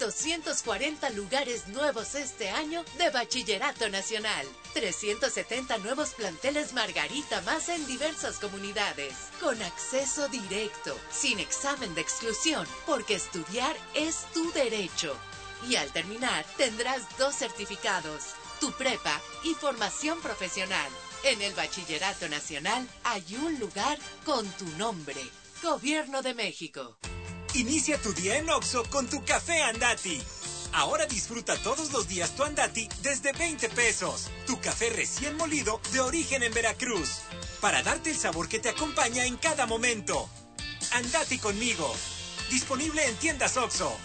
240 lugares nuevos este año de Bachillerato Nacional. 370 nuevos planteles Margarita más en diversas comunidades. Con acceso directo, sin examen de exclusión, porque estudiar es tu derecho. Y al terminar, tendrás 2 certificados, tu prepa y formación profesional. En el Bachillerato Nacional hay un lugar con tu nombre. Gobierno de México. Inicia tu día en Oxxo con tu café Andati. Ahora disfruta todos los días tu Andati desde 20 pesos. Tu café recién molido de origen en Veracruz. Para darte el sabor que te acompaña en cada momento. Andati conmigo. Disponible en tiendas Oxxo.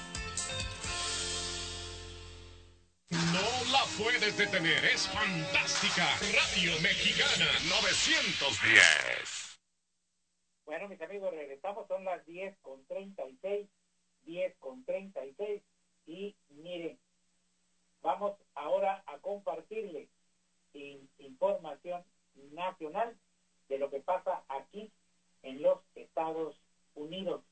No la puedes detener, es fantástica. Radio Mexicana 910. Bueno, mis amigos, regresamos, son las 10:36, y miren, vamos ahora a compartirles información nacional de lo que pasa aquí en los Estados Unidos.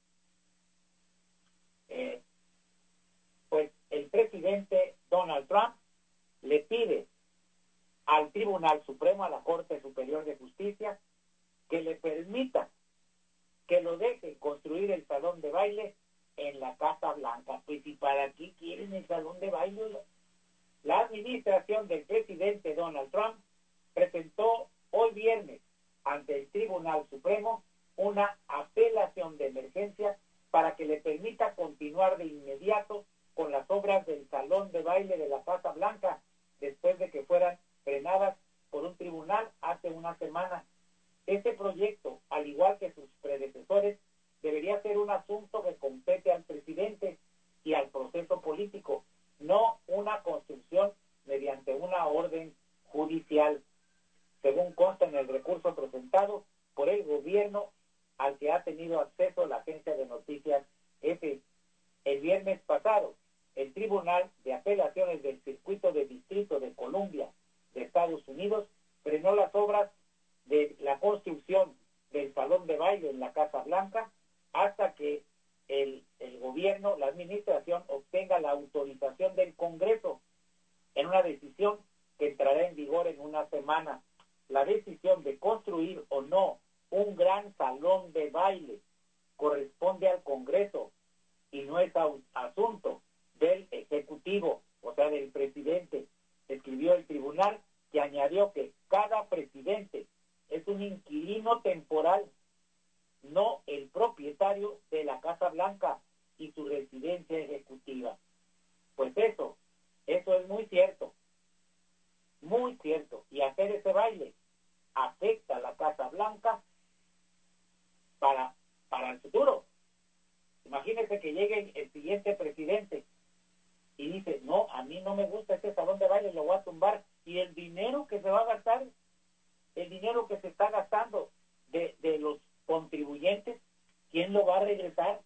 Pues el presidente Donald Trump le pide al Tribunal Supremo, a la Corte Superior de Justicia, que le permita que lo deje construir el salón de baile en la Casa Blanca. Pues, ¿y para qué quieren el salón de baile? La administración del presidente Donald Trump presentó hoy viernes ante el Tribunal Supremo una apelación de emergencia para que le permita continuar de inmediato con las obras del salón de baile de la Casa Blanca, después de que fueran frenadas por un tribunal hace una semana. Este proyecto, al igual que sus predecesores, debería ser un asunto que compete al presidente y al proceso político, no una construcción mediante una orden judicial, según consta en el recurso presentado por el gobierno al que ha tenido acceso la agencia de noticias EFE. El viernes pasado, el Tribunal de Apelaciones del Circuito de Distrito de Columbia de Estados Unidos frenó las obras de la construcción del salón de baile en la Casa Blanca hasta que el gobierno, la administración, obtenga la autorización del Congreso en una decisión que entrará en vigor en una semana. La decisión de construir o no un gran salón de baile corresponde al Congreso y no es asunto del Ejecutivo, o sea, del presidente, escribió el tribunal, que añadió que cada presidente es un inquilino temporal, no el propietario de la Casa Blanca y su residencia ejecutiva. Pues eso es muy cierto, y hacer ese baile afecta a la Casa Blanca para el futuro. Imagínense que llegue el siguiente presidente y dice, no, a mí no me gusta este salón de baile, lo voy a tumbar, y el dinero que se va a gastar, el dinero que se está gastando de los contribuyentes, ¿quién lo va a regresar?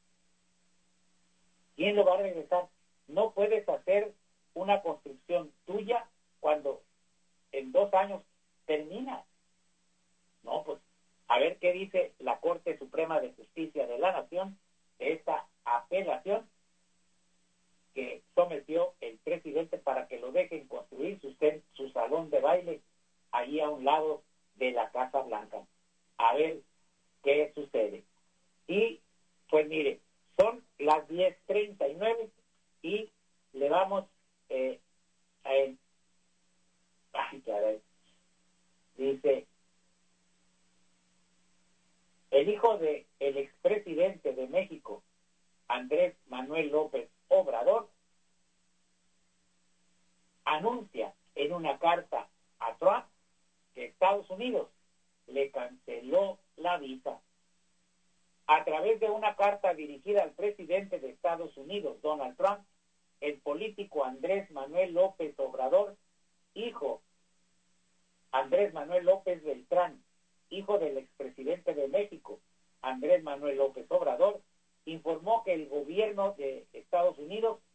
¿Quién lo va a regresar? No puedes hacer una construcción tuya cuando en 2 años termina. No, pues, a ver qué dice la Corte Suprema de Justicia de la Nación de esta apelación que sometió el presidente para que lo dejen construir su salón de baile allí a un lado de la Casa Blanca. A ver qué sucede. Y, pues mire, son las 10:39 y le vamos dice, el hijo del expresidente de México, Andrés Manuel López Obrador, anuncia en una carta a Trump que Estados Unidos le canceló la visa. A través de una carta dirigida al presidente de Estados Unidos, Donald Trump, el político Andrés Manuel López Obrador, hijo Andrés Manuel López Beltrán, hijo del expresidente de México, Andrés Manuel López Obrador, informó que el gobierno de Estados Unidos